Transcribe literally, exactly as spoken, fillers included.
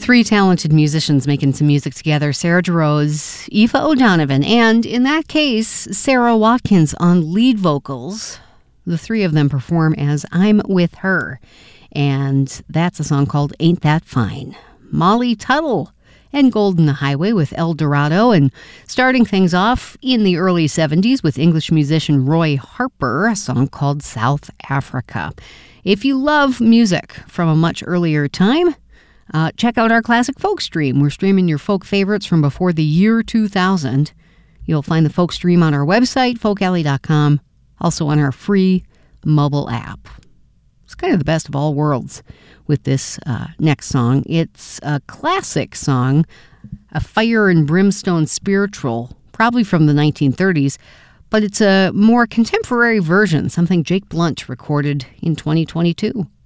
Three talented musicians making some music together, Sarah Jarosz, Aoife O'Donovan, and in that case, Sarah Watkins on lead vocals. The three of them perform as I'm With Her, and that's a song called Ain't That Fine. Molly Tuttle and Golden Highway with El Dorado, and starting things off in the early seventies with English musician Roy Harper, a song called South Africa. If you love music from a much earlier time, uh, check out our Classic Folk Stream. We're streaming your folk favorites from before the year two thousand. You'll find the Folk Stream on our website, folk alley dot com, also on our free mobile app. It's kind of the best of all worlds with this uh, next song. It's a classic song, a fire and brimstone spiritual, probably from the nineteen thirties, but it's a more contemporary version, something Jake Blunt recorded in twenty twenty-two.